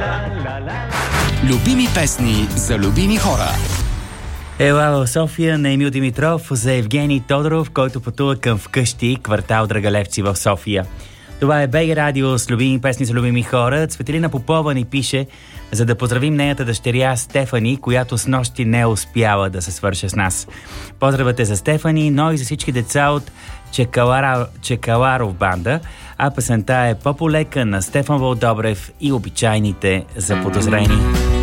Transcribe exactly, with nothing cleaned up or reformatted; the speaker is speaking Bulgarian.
Любими песни за любими хора. Ела в София на Емил Димитров за Евгений Тодоров, който пътува към вкъщи, квартал Драгалевци в София. Това е БГ Радио с любими песни за любими хора. Цветелина Попова ни пише, за да поздравим нейната дъщеря Стефани, която с нощи не успяла да се свърши с нас. Поздравате за Стефани, но и за всички деца от Чекалара, Чекаларов банда, а песента е По-полека на Стефан Вълдобрев и Обичайните заподозрени.